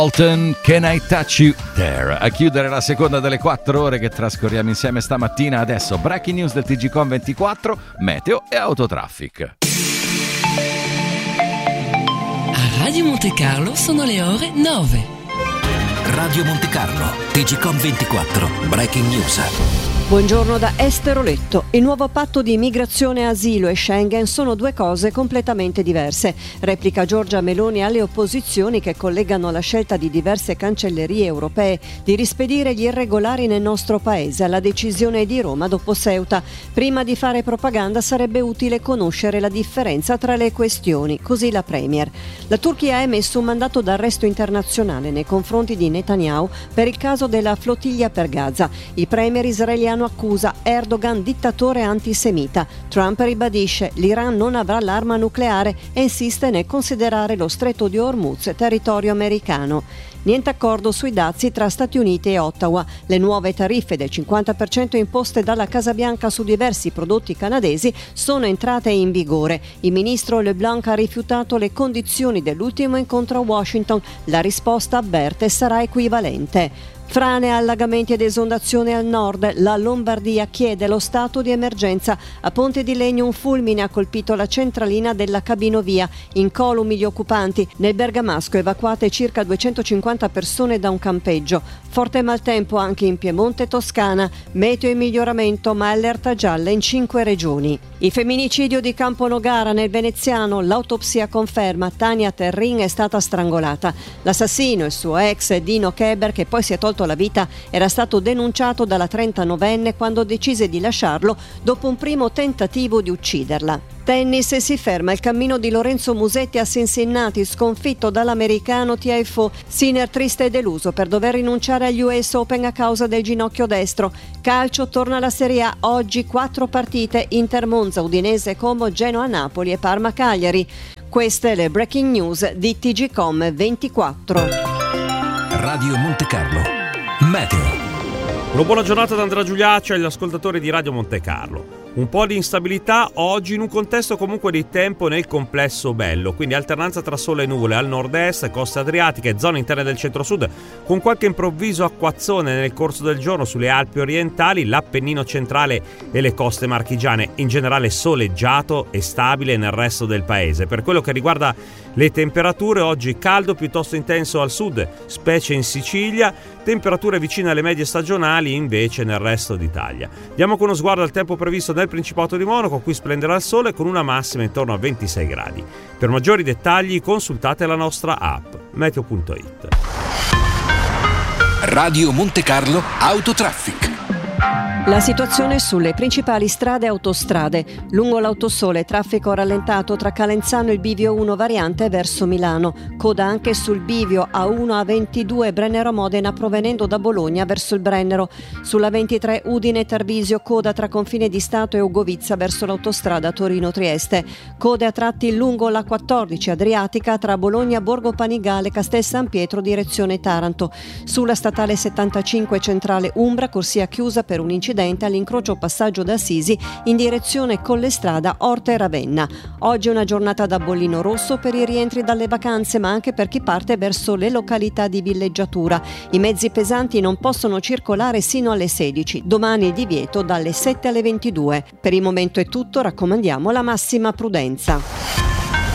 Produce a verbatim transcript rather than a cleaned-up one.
Alton, Can I Touch You There? A chiudere la seconda delle quattro ore che trascorriamo insieme stamattina. Adesso breaking news del T G Com ventiquattro, meteo e autotraffic. A Radio Monte Carlo sono le ore nove. Radio Monte Carlo, T G Com ventiquattro, breaking news. Buongiorno da Esther Oletto. Il nuovo patto di migrazione, asilo e Schengen sono due cose completamente diverse. Replica Giorgia Meloni alle opposizioni che collegano la scelta di diverse cancellerie europee di rispedire gli irregolari nel nostro paese alla decisione di Roma dopo Ceuta. Prima di fare propaganda sarebbe utile conoscere la differenza tra le questioni, così la Premier. La Turchia ha emesso un mandato d'arresto internazionale nei confronti di Netanyahu per il caso della flottiglia per Gaza. Il Premier israeliano accusa Erdogan dittatore antisemita. Trump ribadisce l'Iran non avrà l'arma nucleare e insiste nel considerare lo stretto di Hormuz territorio americano. Niente accordo sui dazi tra Stati Uniti e Ottawa. Le nuove tariffe del cinquanta per cento imposte dalla Casa Bianca su diversi prodotti canadesi sono entrate in vigore. Il ministro LeBlanc ha rifiutato le condizioni dell'ultimo incontro a Washington. La risposta, avverte, sarà equivalente. Frane, allagamenti ed esondazione al nord. La Lombardia chiede lo stato di emergenza. A Ponte di Legno un fulmine ha colpito la centralina della cabinovia. Incolumi gli occupanti. Nel Bergamasco evacuate circa duecentocinquanta persone da un campeggio. Forte maltempo anche in Piemonte e Toscana. Meteo in miglioramento ma allerta gialla in cinque regioni. Il femminicidio di Camponogara nel Veneziano. L'autopsia conferma Tania Terrin è stata strangolata. L'assassino, il suo ex Dino Keber, che poi si è tolto la vita, era stato denunciato dalla trentanovenne quando decise di lasciarlo dopo un primo tentativo di ucciderla. Tennis, si ferma il cammino di Lorenzo Musetti a Cincinnati, sconfitto dall'americano Tiafoe. Sinner triste e deluso per dover rinunciare agli U S Open a causa del ginocchio destro. Calcio, torna alla Serie A, oggi quattro partite: Inter Monza, Udinese Como, Genoa Napoli e Parma Cagliari. Queste le breaking news di T G Com ventiquattro. Radio Monte Carlo, meteo. Una buona giornata da Andrea Giuliaccio e agli ascoltatori di Radio Monte Carlo. Un po' di instabilità oggi in un contesto comunque di tempo nel complesso bello, quindi alternanza tra sole e nuvole al nord-est, coste adriatiche, zone interne del centro-sud, con qualche improvviso acquazzone nel corso del giorno sulle Alpi orientali, l'Appennino centrale e le coste marchigiane. In generale soleggiato e stabile nel resto del paese. Per quello che riguarda le temperature, oggi caldo piuttosto intenso al sud, specie in Sicilia, temperature vicine alle medie stagionali invece nel resto d'Italia. Diamo con uno sguardo al tempo previsto nel Principato di Monaco, qui splenderà il sole con una massima intorno a ventisei gradi. Per maggiori dettagli consultate la nostra app meteo punto it. Radio Monte Carlo Autotraffic. La situazione sulle principali strade e autostrade. Lungo l'Autosole, traffico rallentato tra Calenzano e il bivio uno variante verso Milano. Coda anche sul bivio A uno A ventidue Brennero Modena provenendo da Bologna verso il Brennero. Sulla ventitré Udine Tarvisio, coda tra Confine di Stato e Ugovizza verso l'autostrada Torino-Trieste. Code a tratti lungo la quattordici Adriatica tra Bologna, Borgo Panigale, Castel San Pietro direzione Taranto. Sulla statale settantacinque Centrale Umbra, corsia chiusa per un incidente all'incrocio passaggio d'Assisi in direzione Collestrada Orte Ravenna. Oggi è una giornata da bollino rosso per i rientri dalle vacanze, ma anche per chi parte verso le località di villeggiatura. I mezzi pesanti non possono circolare sino alle sedici. Domani il divieto dalle sette alle ventidue. Per il momento è tutto, raccomandiamo la massima prudenza.